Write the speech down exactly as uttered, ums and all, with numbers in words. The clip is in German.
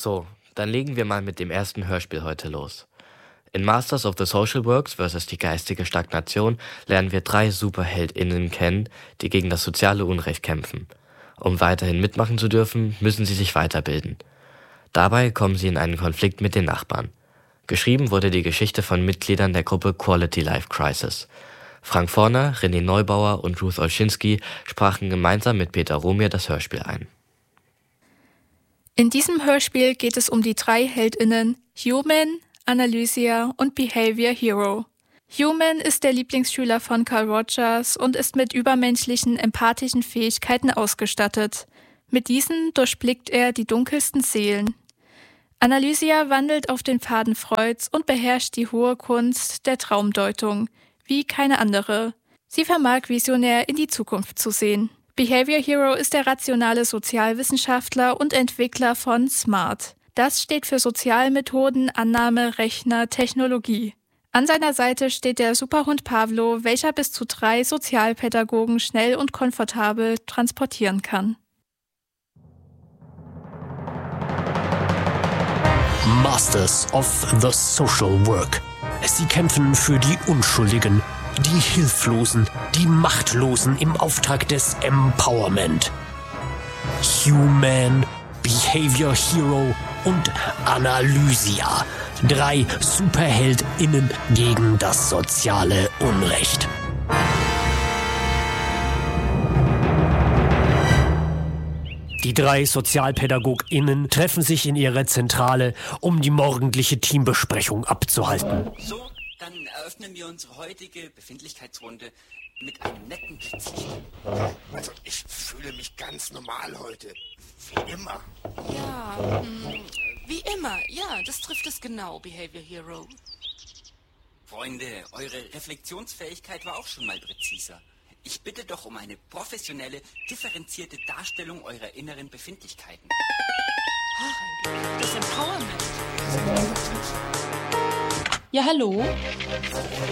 So, dann legen wir mal mit dem ersten Hörspiel heute los. In Masters of the Social Works versus die geistige Stagnation lernen wir drei SuperheldInnen kennen, die gegen das soziale Unrecht kämpfen. Um weiterhin mitmachen zu dürfen, müssen sie sich weiterbilden. Dabei kommen sie in einen Konflikt mit den Nachbarn. Geschrieben wurde die Geschichte von Mitgliedern der Gruppe Quality Life Crisis. Frank Forner, René Neubauer und Ruth Olschinski sprachen gemeinsam mit Peter Romir das Hörspiel ein. In diesem Hörspiel geht es um die drei HeldInnen Human, Analysia und Behavior Hero. Human ist der Lieblingsschüler von Carl Rogers und ist mit übermenschlichen, empathischen Fähigkeiten ausgestattet. Mit diesen durchblickt er die dunkelsten Seelen. Analysia wandelt auf den Pfaden Freuds und beherrscht die hohe Kunst der Traumdeutung, wie keine andere. Sie vermag visionär in die Zukunft zu sehen. Behavior Hero ist der rationale Sozialwissenschaftler und Entwickler von SMART. Das steht für Sozialmethoden, Annahme, Rechner, Technologie. An seiner Seite steht der Superhund Pavlo, welcher bis zu drei Sozialpädagogen schnell und komfortabel transportieren kann. Masters of the Social Work. Sie kämpfen für die Unschuldigen, die Hilflosen, die Machtlosen im Auftrag des Empowerment. Human, Behavior Hero und Analysia. Drei SuperheldInnen gegen das soziale Unrecht. Die drei SozialpädagogInnen treffen sich in ihrer Zentrale, um die morgendliche Teambesprechung abzuhalten. So, dann eröffnen wir unsere heutige Befindlichkeitsrunde mit einem netten Blitzlicht. Also, ich fühle mich ganz normal heute. Wie immer. Ja, mh, wie immer. Ja, das trifft es genau, Behavior Hero. Freunde, eure Reflexionsfähigkeit war auch schon mal präziser. Ich bitte doch um eine professionelle, differenzierte Darstellung eurer inneren Befindlichkeiten. Ach, das Empowerment. Ja, hallo?